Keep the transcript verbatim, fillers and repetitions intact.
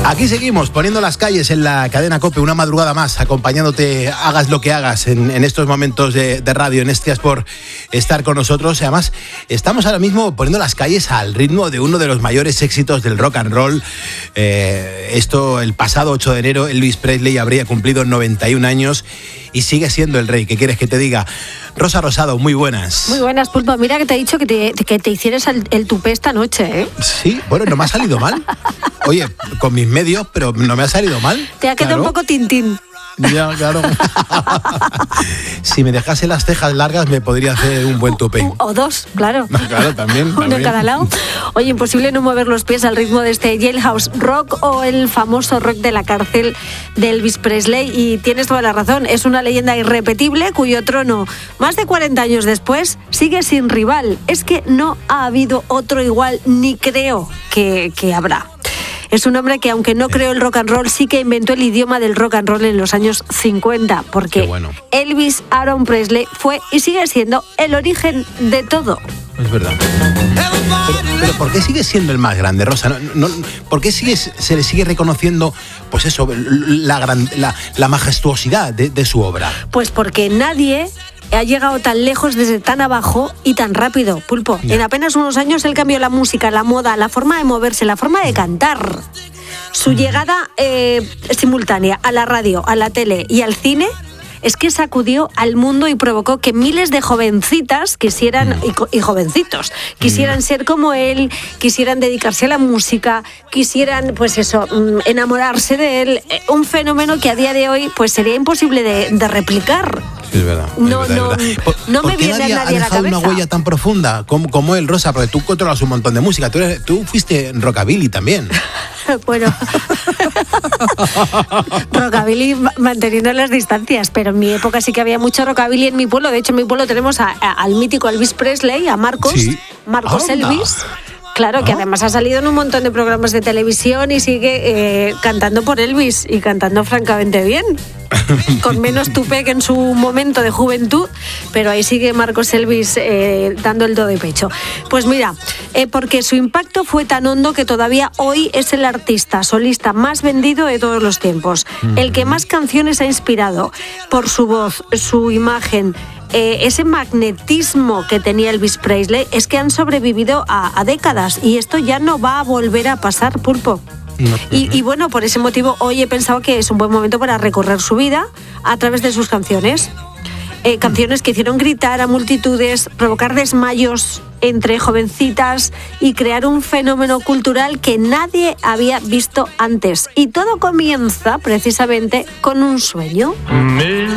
Aquí seguimos poniendo las calles en la cadena COPE, una madrugada más, acompañándote, hagas lo que hagas en, en estos momentos de, de radio. En este por estar con nosotros. Y además, estamos ahora mismo poniendo las calles al ritmo de uno de los mayores éxitos del rock and roll. Eh, esto, el pasado ocho de enero, Elvis Presley habría cumplido noventa y un años y sigue siendo el rey. ¿Qué quieres que te diga? Rosa Rosado, muy buenas. Muy buenas, Pulpo. Mira que te he dicho que te, que te hicieras el, el tupé esta noche, ¿eh? Sí, bueno, no me ha salido mal. Oye, con mis medios, pero no me ha salido mal. Te ha quedado claro. un poco tintín. Ya, claro. Si me dejase las cejas largas me podría hacer un buen tupé. O dos, claro. Claro, también. Uno en cada lado. Oye, imposible no mover los pies al ritmo de este Jailhouse Rock o el famoso rock de la cárcel de Elvis Presley. Y tienes toda la razón, es una leyenda irrepetible cuyo trono, más de cuarenta años después, sigue sin rival. Es que no ha habido otro igual, ni creo que, que habrá. Es un hombre que, aunque no creó el rock and roll, sí que inventó el idioma del rock and roll en los años cincuenta, porque bueno. Elvis Aaron Presley fue y sigue siendo el origen de todo. Es verdad. Pero, pero ¿por qué sigue siendo el más grande, Rosa? No, no, ¿Por qué sigue, se le sigue reconociendo, pues eso, la, gran, la, la majestuosidad de, de su obra? Pues porque nadie ha llegado tan lejos desde tan abajo y tan rápido, Pulpo. Yeah. En apenas unos años él cambió la música, la moda, la forma de moverse, la forma de cantar. Su mm. llegada eh, simultánea a la radio, a la tele y al cine es que sacudió al mundo y provocó que miles de jovencitas quisieran, mm. y, y jovencitos, quisieran mm. ser como él, quisieran dedicarse a la música, quisieran, pues eso, enamorarse de él. Un fenómeno que a día de hoy pues sería imposible de, de replicar. Sí, es verdad. No, es verdad, no, es verdad. ¿Por, no me ¿por qué viene nadie a nadie ha a la dejado cabeza una huella tan profunda como, como él, Rosa? Porque tú controlas un montón de música. Tú, eres, tú fuiste rockabilly también. Bueno, rockabilly manteniendo las distancias, pero en mi época sí que había mucho rockabilly en mi pueblo. De hecho, en mi pueblo tenemos a, a, al mítico Elvis Presley, a Marcos, sí. Marcos Anda. Elvis. Claro, que además ha salido en un montón de programas de televisión y sigue eh, cantando por Elvis y cantando francamente bien. Con menos tupé que en su momento de juventud, pero ahí sigue Marcos Elvis eh, dando el do de pecho. Pues mira, eh, porque su impacto fue tan hondo que todavía hoy es el artista solista más vendido de todos los tiempos, mm. el que más canciones ha inspirado por su voz, su imagen. Eh, ese magnetismo que tenía Elvis Presley es que han sobrevivido a, a décadas y esto ya no va a volver a pasar, Pulpo. No. Y, y bueno, por ese motivo hoy he pensado que es un buen momento para recorrer su vida a través de sus canciones. Eh, canciones que hicieron gritar a multitudes, provocar desmayos entre jovencitas y crear un fenómeno cultural que nadie había visto antes. Y todo comienza precisamente con un sueño.